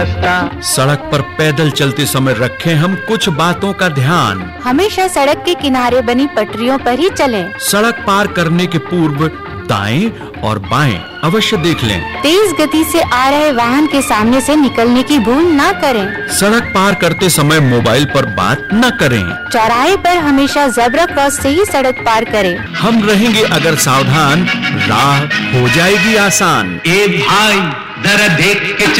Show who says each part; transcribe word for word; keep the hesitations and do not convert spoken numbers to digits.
Speaker 1: सड़क पर पैदल चलते समय रखें हम कुछ बातों का ध्यान।
Speaker 2: हमेशा सड़क के किनारे बनी पटरियों पर ही चलें।
Speaker 1: सड़क पार करने के पूर्व दाएं और बाएं अवश्य देख लें।
Speaker 2: तेज गति से आ रहे वाहन के सामने से निकलने की भूल न करें।
Speaker 1: सड़क पार करते समय मोबाइल पर बात न करें।
Speaker 2: चौराहे पर हमेशा ज़ेब्रा क्रॉस से ही सड़क पार करें।
Speaker 1: हम रहेंगे अगर सावधान, राह हो जाएगी आसान।
Speaker 3: ए भाई जरा देख के